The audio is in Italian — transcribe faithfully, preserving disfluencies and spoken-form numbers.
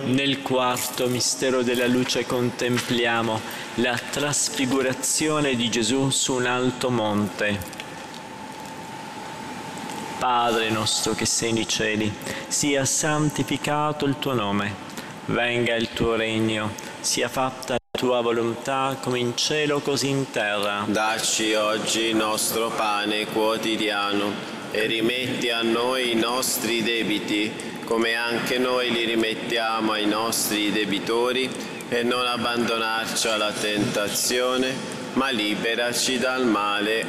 Nel quarto mistero della luce contempliamo la trasfigurazione di Gesù su un alto monte. Padre nostro che sei nei cieli, sia santificato il tuo nome, venga il tuo regno, sia fatta la tua volontà come in cielo così in terra. Dacci oggi il nostro pane quotidiano e rimetti a noi i nostri debiti, come anche noi li rimettiamo ai nostri debitori, e non abbandonarci alla tentazione, ma liberaci dal male.